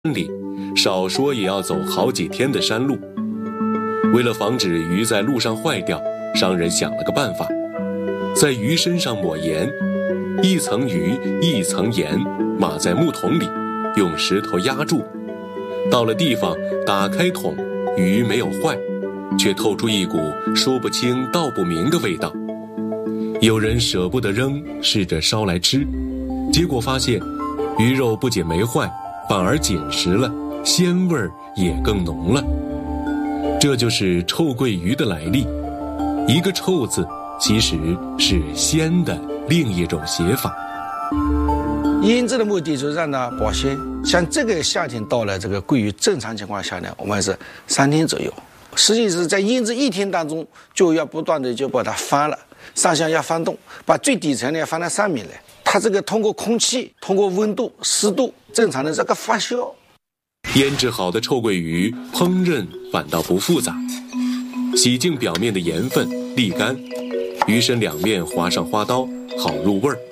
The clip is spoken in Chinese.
里，少说也要走好几天的山路。为了防止鱼在路上坏掉，商人想了个办法，在鱼身上抹盐，一层鱼一层盐，码在木桶里，用石头压住。到了地方，打开桶，鱼没有坏，却透出一股说不清道不明的味道。有人舍不得扔，试着烧来吃，结果发现鱼肉不仅没坏，反而紧实了，鲜味儿也更浓了。这就是臭鳜鱼的来历。一个臭字其实是鲜的另一种写法。 腌制的目的就是让它保鲜。像这个夏天到了，这个鳜鱼正常情况下呢，我们是3天左右。实际是在腌制1天当中，就要不断的就把它翻了，上下要翻动，把最底层呢要翻到上面来。它这个通过空气、通过温度、湿度正常的这个发酵。 腌制好的臭鳜鱼烹饪反倒不复杂，洗净表面的盐分，沥干，鱼身两面划上花刀，好入味儿。